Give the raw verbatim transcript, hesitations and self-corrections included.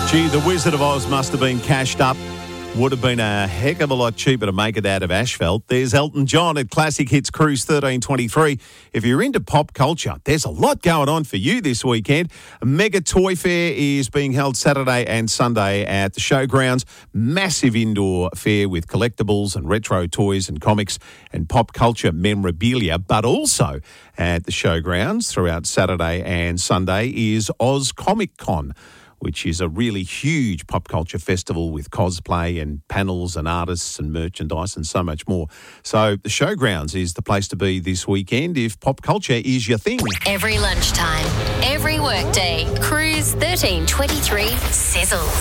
Gee, the Wizard of Oz must have been cashed up. Would have been a heck of a lot cheaper to make it out of asphalt. There's Elton John at Classic Hits Cruise thirteen twenty-three. If you're into pop culture, there's a lot going on for you this weekend. A mega toy fair is being held Saturday and Sunday at the showgrounds. Massive indoor fair with collectibles and retro toys and comics and pop culture memorabilia. But also at the showgrounds throughout Saturday and Sunday is Oz Comic Con, which is a really huge pop culture festival with cosplay and panels and artists and merchandise and so much more. So the showgrounds is the place to be this weekend if pop culture is your thing. Every lunchtime, every workday, Cruise thirteen twenty-three sizzles.